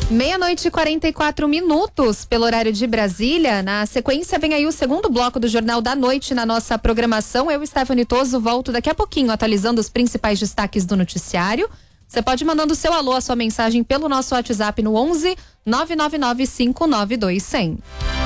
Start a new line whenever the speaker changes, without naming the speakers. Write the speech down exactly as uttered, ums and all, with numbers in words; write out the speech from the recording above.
Meia-noite e quarenta e quatro minutos pelo horário de Brasília. Na sequência vem aí o segundo bloco do Jornal da Noite na nossa programação. Eu, Stephanie Toso, volto daqui a pouquinho atualizando os principais destaques do noticiário. Você pode ir mandando o seu alô, a sua mensagem pelo nosso WhatsApp no onze nove nove nove cinco nove dois zero zero.